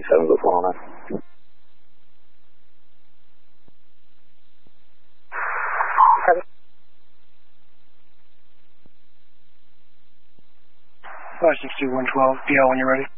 7 go 409. 562-112, BL when you're ready.